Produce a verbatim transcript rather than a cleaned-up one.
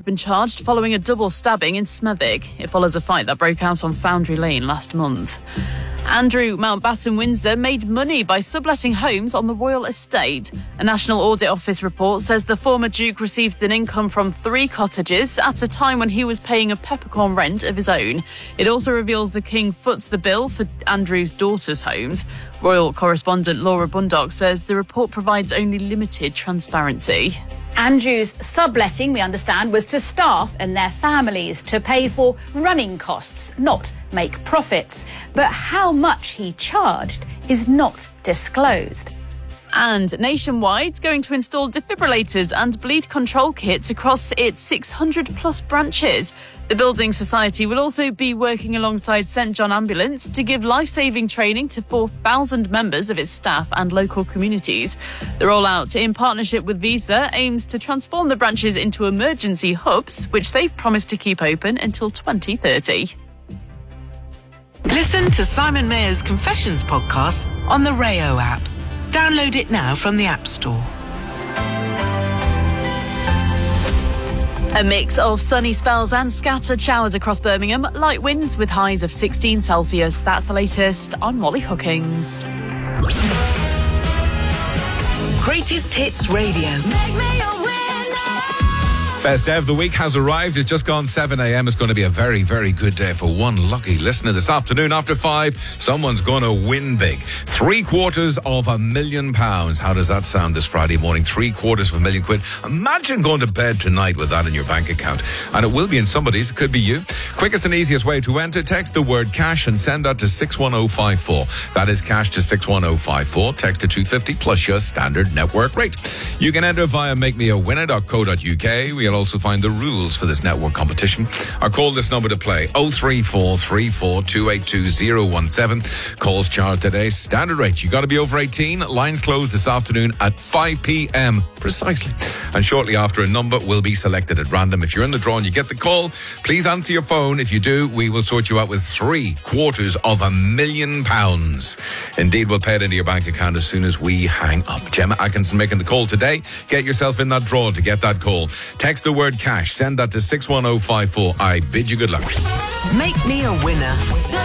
been charged following a double stabbing in Smethwick. It follows a fight that broke out on Foundry Lane last month. Andrew Mountbatten Windsor made money by subletting homes on the royal estate. A National Audit Office report says the former Duke received an income from three cottages at a time when he was paying a peppercorn rent of his own. It also reveals the King foots the bill for Andrew's daughter's homes. Royal correspondent Laura Bundock says the report provides only limited transparency. Andrew's subletting, we understand, was to staff and their families to pay for running costs, not make profits. But how much he charged is not disclosed. And Nationwide's going to install defibrillators and bleed control kits across its six hundred plus branches. The Building Society will also be working alongside St John Ambulance to give life-saving training to four thousand members of its staff and local communities. The rollout, in partnership with Visa, aims to transform the branches into emergency hubs, which they've promised to keep open until twenty thirty. Listen to Simon Mayer's Confessions podcast on the Rayo app. Download it now from the App Store. A mix of sunny spells and scattered showers across Birmingham. Light winds with highs of sixteen Celsius. That's the latest on Molly Hookings. Greatest Hits Radio. Make me a winner. Best day of the week has arrived. It's just gone seven a.m. It's going to be a very, very good day for one lucky listener this afternoon. After five, someone's going to win big. Three quarters of a million pounds. How does that sound this Friday morning? Three quarters of a million quid. Imagine going to bed tonight with that in your bank account. And it will be in somebody's. It could be you. Quickest and easiest way to enter. Text the word cash and send that to six one oh five four. That is cash to six one oh five four. Text to two fifty plus your standard network rate. You can enter via make me a winner dot co dot uk. We'll also find the rules for this network competition. Or call this number to play oh three four three four two eight two oh one seven. Calls charged today. Standard rate. You got to be over eighteen. Lines closed this afternoon at five p.m. precisely. And shortly after, a number will be selected at random. If you're in the draw and you get the call, please answer your phone. If you do, we will sort you out with three quarters of a million pounds. Indeed, we'll pay it into your bank account as soon as we hang up. Gemma Atkinson making the call today. Get yourself in that draw to get that call. Text the word cash. Send that to six one oh five four. I bid you good luck. Make me a winner.